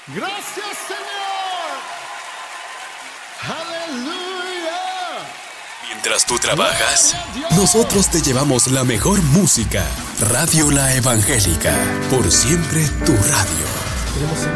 Gracias, Señor. Aleluya. Mientras tú trabajas, nosotros te llevamos la mejor música. Radio La Evangélica, por siempre tu radio.